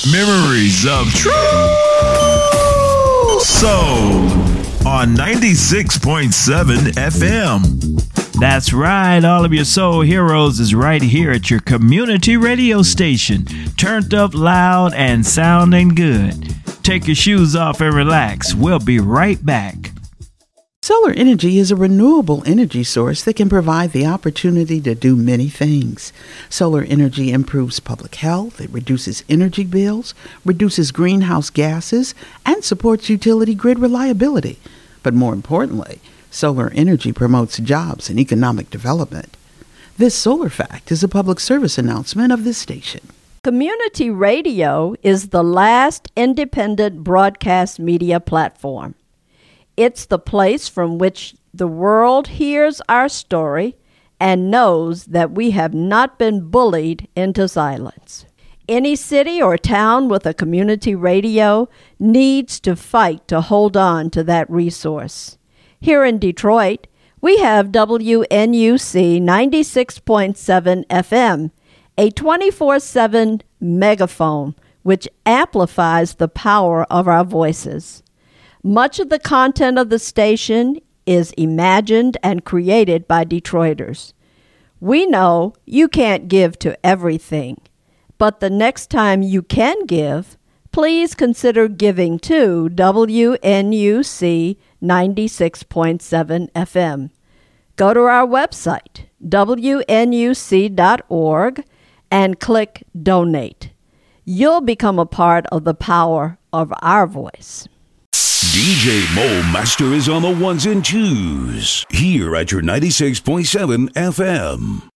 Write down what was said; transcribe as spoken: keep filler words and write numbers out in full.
Memories of True Soul on ninety-six point seven F M. That's right. All of your soul heroes is right here at your community radio station. Turned up loud and sounding good. Take your shoes off and relax. We'll be right back. Solar energy is a renewable energy source that can provide the opportunity to do many things. Solar energy improves public health, it reduces energy bills, reduces greenhouse gases, and supports utility grid reliability. But more importantly, solar energy promotes jobs and economic development. This Solar Fact is a public service announcement of this station. Community radio is the last independent broadcast media platform. It's the place from which the world hears our story and knows that we have not been bullied into silence. Any city or town with a community radio needs to fight to hold on to that resource. Here in Detroit, we have W N U C ninety-six point seven F M, a twenty-four seven megaphone which amplifies the power of our voices. Much of the content of the station is imagined and created by Detroiters. We know you can't give to everything, but the next time you can give, please consider giving to W N U C ninety-six point seven F M. Go to our website, W N U C dot org, and click Donate. You'll become a part of the power of our voice. D J Mo Master is on the ones and twos here at your ninety-six point seven F M.